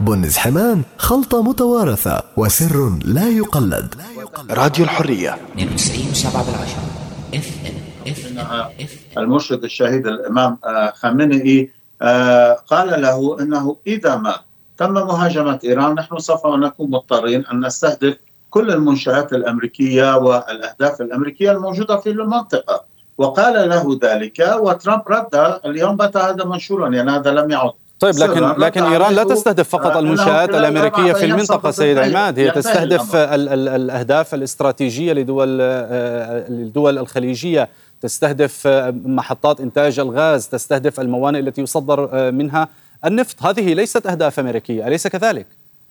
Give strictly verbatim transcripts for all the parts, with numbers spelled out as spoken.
بنز حمان، خلطة متوارثة وسر لا يقلد. راديو الحرية اثنين وتسعين وسبعة بالعشرة اف ام اف ام اف المرشد الشهيد الإمام خامنئي قال له أنه إذا ما تم مهاجمة إيران نحن سوف نكون مضطرين أن نستهدف كل المنشآت الأمريكية والأهداف الأمريكية الموجودة في المنطقة، وقال له ذلك وترامب رد. اليوم بات هذا منشورا، يعني هذا لم يعد. طيب لكن لكن إيران لا تستهدف فقط المنشآت الأمريكية في المنطقة سيد عماد، هي تستهدف ال ال الأهداف الاستراتيجية لدول الدول الخليجية، تستهدف محطات إنتاج الغاز، تستهدف الموانئ التي يصدر منها النفط. هذه ليست أهداف أمريكية، أليس كذلك؟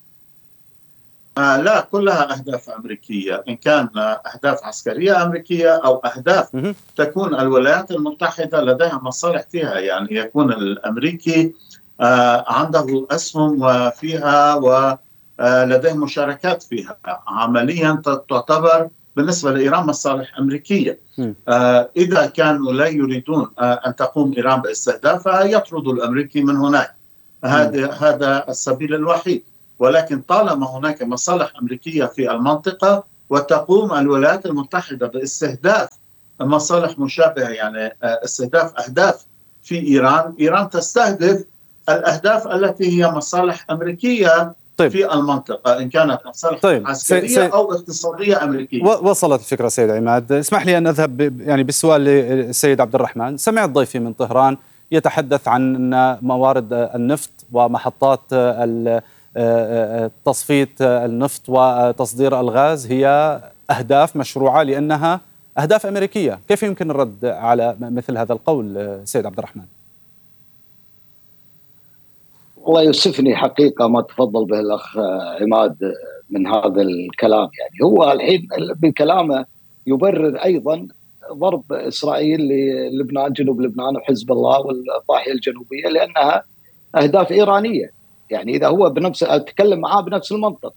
آه لا، كلها أهداف أمريكية، إن كان أهداف عسكرية أمريكية أو أهداف م- تكون الولايات المتحدة لديها مصالح فيها، يعني يكون الأمريكي آه عنده أسهم فيها ولديه مشاركات فيها، عمليا تعتبر بالنسبة لإيران مصالح أمريكية. آه إذا كانوا لا يريدون آه أن تقوم إيران باستهدافها يطردوا الأمريكي من هناك، هذا هذا السبيل الوحيد. ولكن طالما هناك مصالح أمريكية في المنطقة وتقوم الولايات المتحدة باستهداف مصالح مشابهة، يعني استهداف أهداف في إيران، إيران تستهدف الأهداف التي هي مصالح أمريكية طيب. في المنطقة، إن كانت مصالح طيب. عسكرية سي... أو اقتصادية أمريكية. وصلت الفكرة سيد عماد. اسمح لي أن أذهب ب... يعني بالسؤال للسيد عبد الرحمن. سمعت ضيفي من طهران يتحدث عن أن موارد النفط ومحطات ال تصفية النفط وتصدير الغاز هي أهداف مشروعة لأنها أهداف أمريكية. كيف يمكن الرد على مثل هذا القول سيد عبد الرحمن؟ والله يوسفني حقيقة ما تفضل به الأخ عماد من هذا الكلام. يعني هو الحين بكلامه يبرر أيضا ضرب إسرائيل للبنان، جنوب لبنان وحزب الله والضاحية الجنوبية لأنها أهداف إيرانية. يعني إذا هو بنفس أتكلم معاه بنفس المنطق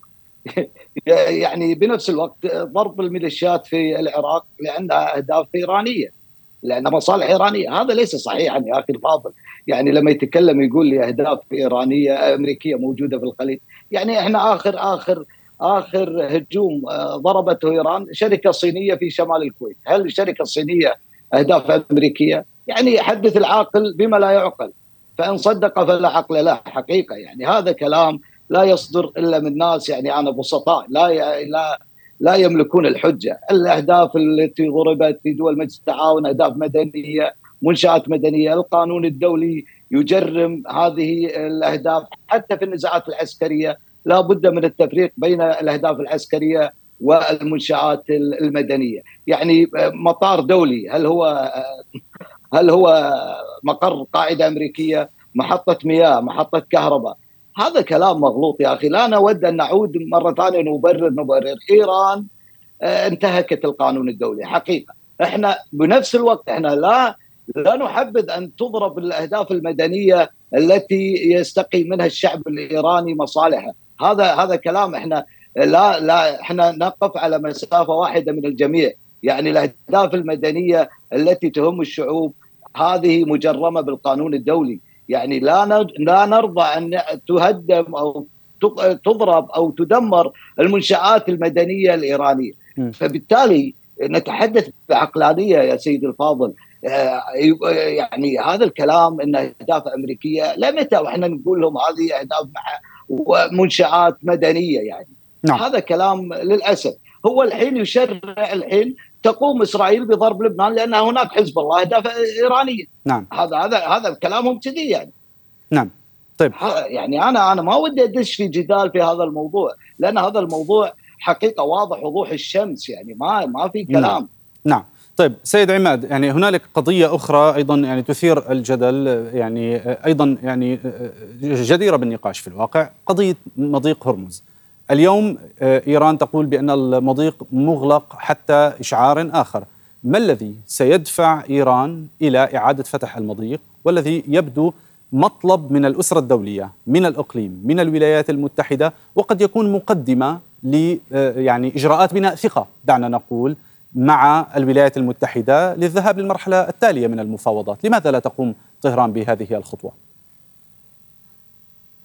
يعني بنفس الوقت ضرب الميليشيات في العراق لأنها أهداف إيرانية، لأن مصالح إيرانية. هذا ليس صحيحا يا أخي الفاضل. يعني لما يتكلم يقول لي أهداف إيرانية أمريكية موجودة في الخليج، يعني إحنا آخر آخر آخر هجوم ضربته إيران شركة صينية في شمال الكويت، هل الشركة الصينية أهداف أمريكية؟ يعني حدث العاقل بما لا يعقل، فإن صدق فلا عقل له حقيقة. يعني هذا كلام لا يصدر إلا من ناس يعني أنا بسطاء لا لا لا يملكون الحجة. الأهداف التي ضربت في دول مجلس التعاون أهداف مدنية، منشآت مدنية، القانون الدولي يجرم هذه الأهداف. حتى في النزاعات العسكرية لا بد من التفريق بين الأهداف العسكرية والمنشآت المدنية. يعني مطار دولي هل هو هل هو مقر قاعدة أمريكية؟ محطة مياه، محطة كهرباء؟ هذا كلام مغلوط يا أخي. لا نود أن نعود مرة ثانية نبرر نبرر إيران انتهكت القانون الدولي حقيقة. إحنا بنفس الوقت إحنا لا لا نحبذ أن تضرب الأهداف المدنية التي يستقي منها الشعب الإيراني مصالحه. هذا هذا كلام إحنا لا لا إحنا نقف على مسافة واحدة من الجميع. يعني الأهداف المدنية التي تهم الشعوب هذه مجرمة بالقانون الدولي. يعني لا لا نرضى أن تهدم أو تضرب أو تدمر المنشآت المدنية الإيرانية. فبالتالي نتحدث بعقلانية يا سيدي الفاضل. يعني هذا الكلام إن أهداف أمريكية لمتى وإحنا نقول لهم هذه أهداف ومنشآت مدنية؟ يعني نعم. هذا كلام للأسف. هو الحين يشرع الحين تقوم إسرائيل بضرب لبنان لأن هناك حزب الله أهداف إيرانية. نعم. هذا هذا هذا كلامهم كذي يعني. نعم. طيب يعني أنا أنا ما ودي أدش في جدال في هذا الموضوع، لأن هذا الموضوع حقيقة واضح وضوح الشمس، يعني ما ما في كلام. نعم. نعم. طيب سيد عماد، يعني هنالك قضية أخرى أيضا يعني تثير الجدل، يعني أيضا يعني جديرة بالنقاش في الواقع، قضية مضيق هرمز. اليوم إيران تقول بأن المضيق مغلق حتى إشعار آخر. ما الذي سيدفع إيران إلى إعادة فتح المضيق، والذي يبدو مطلب من الأسرة الدولية، من الإقليم، من الولايات المتحدة، وقد يكون مقدمة ل يعني إجراءات بناء ثقة دعنا نقول مع الولايات المتحدة للذهاب للمرحلة التالية من المفاوضات؟ لماذا لا تقوم طهران بهذه الخطوة؟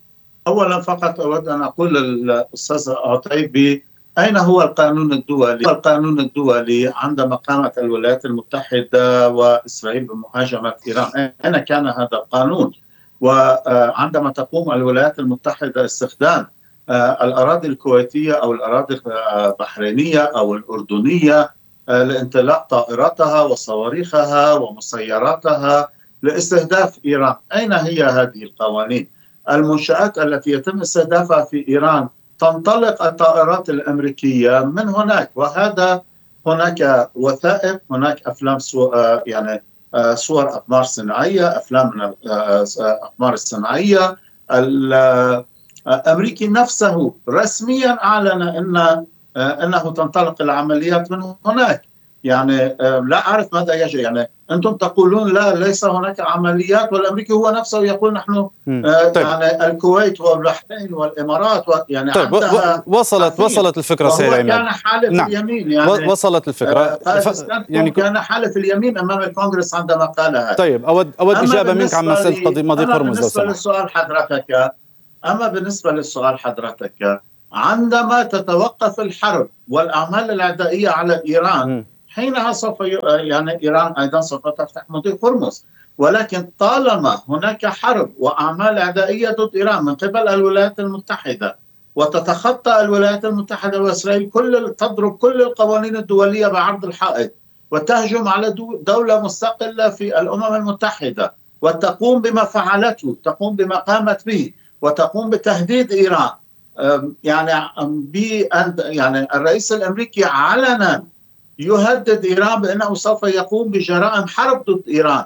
أولا فقط أود أن أقول للأستاذ عطيبي أين هو القانون الدولي؟ القانون الدولي عندما قامت الولايات المتحدة وإسرائيل بمهاجمة إيران، أين كان هذا القانون؟ وعندما تقوم الولايات المتحدة استخدام الأراضي الكويتية أو الأراضي البحرينية أو الأردنية لانطلاق طائراتها وصواريخها ومسيراتها لاستهداف إيران، أين هي هذه القوانين؟ المنشآت التي يتم استهدافها في إيران تنطلق الطائرات الأمريكية من هناك، وهذا هناك وثائق، هناك أفلام سو... يعني صور أقمار صناعية، أفلام من الأقمار الصناعية. الأمريكي نفسه رسميا أعلن أن أنه تنطلق العمليات من هناك. يعني لا أعرف ماذا يجري. يعني أنتم تقولون لا ليس هناك عمليات، والأمريكي هو نفسه يقول نحن طيب. يعني الكويت والبحرين والإمارات يعني طيب وصلت وصلت الفكرة سيد عماد. كان حالف نعم. اليمين يعني وصلت الفكرة ف... يعني كان حالف اليمين أمام الكونغرس عندما قالها. طيب أود أود إجابة منك عن مسألة قضية مضيق هرمز. بالنسبة للسؤال حضرتك أما بالنسبة للسؤال حضرتك عندما تتوقف الحرب والأعمال العدائية على إيران م. حينها سوف يعني إيران أيضا سوف تفتح مضيق هرمز، ولكن طالما هناك حرب وأعمال عدائية ضد إيران من قبل الولايات المتحدة وتتخطى الولايات المتحدة وإسرائيل كل تضرب كل القوانين الدولية بعرض الحائط وتهجم على دولة مستقلة في الأمم المتحدة وتقوم بما فعلته، تقوم بما قامت به وتقوم بتهديد إيران، يعني يعني الرئيس الأمريكي علنا يهدد إيران بأنه سوف يقوم بجرائم حرب ضد إيران.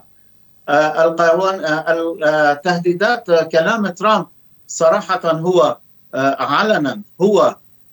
التهديدات كلام ترامب صراحة هو علنا هو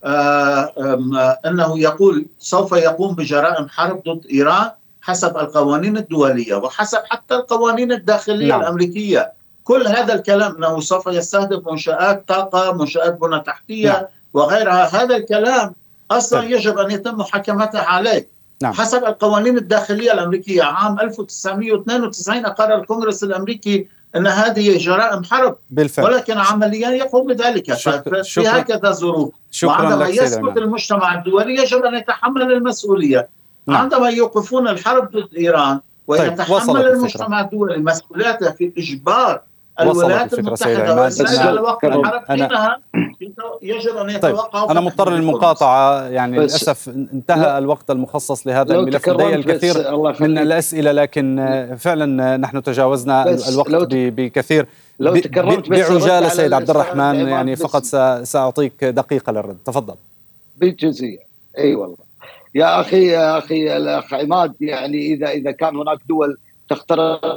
أنه يقول سوف يقوم بجرائم حرب ضد إيران حسب القوانين الدولية وحسب حتى القوانين الداخلية نعم. الأمريكية. كل هذا الكلام أنه سوف يستهدف منشآت طاقة، منشآت بنى تحتية نعم. وغيرها، هذا الكلام أصلا طيب. يجب أن يتم محاكمته عليه نعم. حسب القوانين الداخلية الأمريكية. عام ألف وتسعمائة واثنين وتسعين أقر الكونغرس الأمريكي أن هذه جرائم حرب بالفعل. ولكن عمليا يقوم بذلك. شكرا. في هكذا ظروف وعندما يسكت المجتمع الدولي يجب أن يتحمل المسؤولية نعم. عندما يوقفون الحرب ضد إيران ويتحمل طيب. المجتمع الدولي مسؤوليته في إجبار الولايات المتحدة وإسرائيل على وقف الحرب حينها يجب أن يتوقف. طيب. أنا مضطر للمقاطعة يعني للأسف انتهى لا. الوقت المخصص لهذا الملف. لدي الكثير من الأسئلة لكن فعلا نحن تجاوزنا الوقت بكثير. لو تكرمت بعجالة سيد عبد الرحمن يعني فقط سأعطيك دقيقة للرد. تفضل. بالجزئية. أي والله يا أخي يا أخي الأخ عماد، يعني إذا إذا كان هناك دول تخترق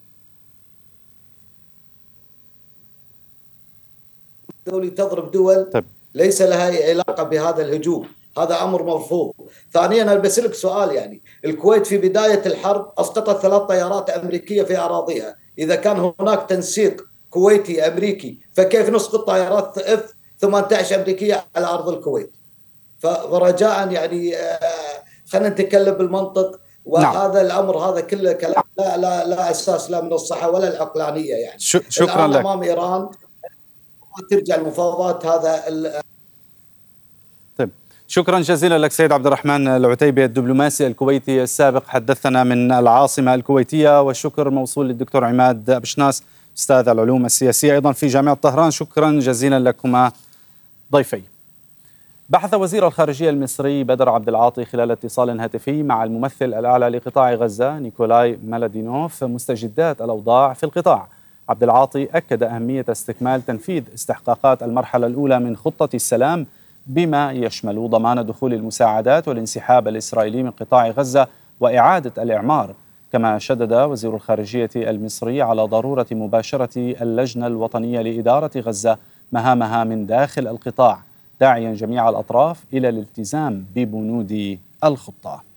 دولي تضرب دول طيب. ليس لها علاقة بهذا الهجوم، هذا أمر مرفوض. ثانيا أنا بسألك سؤال، يعني الكويت في بداية الحرب أسقطت ثلاث طيارات أمريكية في أراضيها، إذا كان هناك تنسيق كويتي أمريكي فكيف نسقط طائرات اف ثمانية عشر أمريكية على أرض الكويت؟ فرجاء يعني خلينا نتكلم بالمنطق، وهذا نعم. الأمر هذا كله كلام لا لا لا أساس لا من الصحة ولا العقلانية. يعني شكرا لك. أمام إيران ترجع المفاوضات هذا ال... طيب شكرا جزيلا لك سيد عبد الرحمن العتيبي الدبلوماسي الكويتي السابق، حدثنا من العاصمة الكويتية. والشكر موصول للدكتور عماد أبشناس أستاذ العلوم السياسية أيضا في جامعة طهران. شكرا جزيلا لكما ضيفي. بحث وزير الخارجية المصري بدر عبد العاطي خلال اتصال هاتفي مع الممثل الأعلى لقطاع غزة نيكولاي مالادينوف مستجدات الأوضاع في القطاع. عبد العاطي أكد أهمية استكمال تنفيذ استحقاقات المرحلة الأولى من خطة السلام بما يشمل ضمان دخول المساعدات والانسحاب الإسرائيلي من قطاع غزة وإعادة الإعمار. كما شدد وزير الخارجية المصري على ضرورة مباشرة اللجنة الوطنية لإدارة غزة مهامها من داخل القطاع، داعيا جميع الأطراف إلى الالتزام ببنود الخطة.